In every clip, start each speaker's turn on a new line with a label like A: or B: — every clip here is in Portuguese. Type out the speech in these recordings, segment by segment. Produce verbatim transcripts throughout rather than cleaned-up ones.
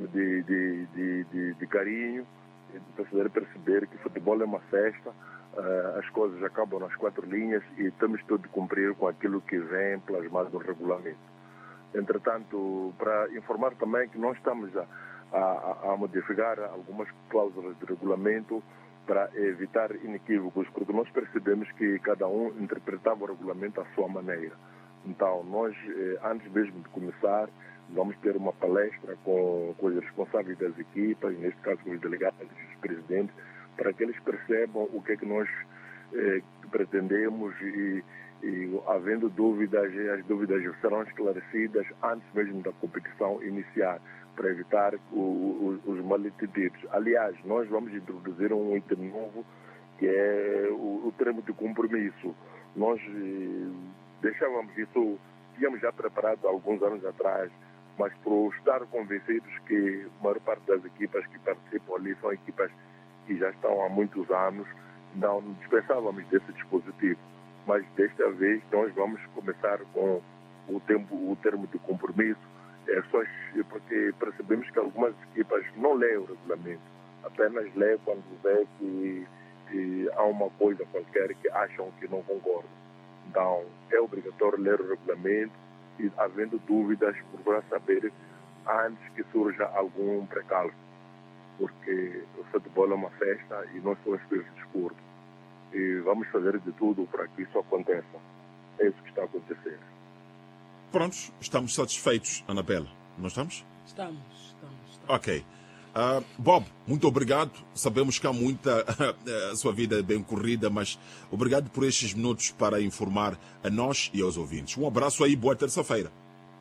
A: de, de, de, de, de carinho, para poder perceber que futebol é uma festa, uh, as coisas acabam nas quatro linhas e temos tudo de cumprir com aquilo que vem plasmado no regulamento. Entretanto, para informar também que nós estamos a, a, a modificar algumas cláusulas de regulamento para evitar inequívocos, porque nós percebemos que cada um interpretava o regulamento à sua maneira. Então, nós, antes mesmo de começar, vamos ter uma palestra com, com os responsáveis das equipas, neste caso com os delegados e os presidentes, para que eles percebam o que é que nós eh, pretendemos e, e, havendo dúvidas, as dúvidas serão esclarecidas antes mesmo da competição iniciar, para evitar o, o, os mal-entendidos. Aliás, nós vamos introduzir um item novo, que é o, o termo de compromisso. Nós eh, deixávamos isso, tínhamos já preparado há alguns anos atrás, mas por estar convencidos que a maior parte das equipas que participam ali são equipas que já estão há muitos anos, não dispensávamos desse dispositivo. Mas desta vez nós vamos começar com o, tempo, o termo de compromisso, é só porque percebemos que algumas equipas não leem o regulamento, apenas leem quando vê que, que há uma coisa qualquer que acham que não concordam. Então, é obrigatório ler o regulamento e, havendo dúvidas, procurar saber antes que surja algum precalço, porque o futebol é uma festa e nós somos espíritos de desporto. E vamos fazer de tudo para que isso aconteça. É isso que está a acontecer.
B: Prontos, estamos satisfeitos, Anabela. Não estamos?
C: Estamos, estamos. estamos.
B: Ok. Uh, Bob, muito obrigado. Sabemos que há muita... a sua vida é bem corrida, mas obrigado por estes minutos para informar a nós e aos ouvintes. Um abraço aí, boa terça-feira.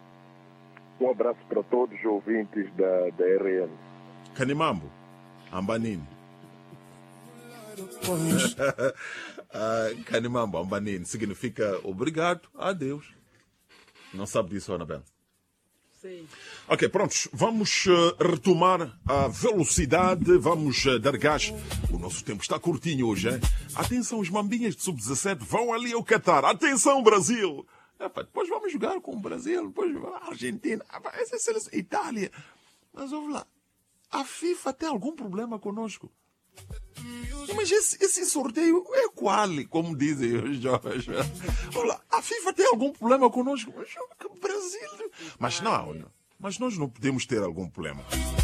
A: Um abraço para todos os ouvintes da, da R N.
B: Canimambo, Ambanini. uh, Canimambo, Ambanini significa obrigado a Deus. Não sabe disso, Anabela?
C: Sim.
B: Ok, prontos. Vamos uh, retomar a velocidade. Vamos uh, dar gás. O nosso tempo está curtinho hoje, hein? Atenção, os mambinhas de sub dezassete vão ali ao Qatar. Atenção, Brasil! Epa, depois vamos jogar com o Brasil, depois a Argentina, essa é a seleção, Itália. Mas ouve lá, a FIFA tem algum problema conosco? Mas esse, esse sorteio é quali, como dizem os jovens. Olha, a FIFA tem algum problema conosco? Mas o Brasil... Mas não, mas nós não podemos ter algum problema.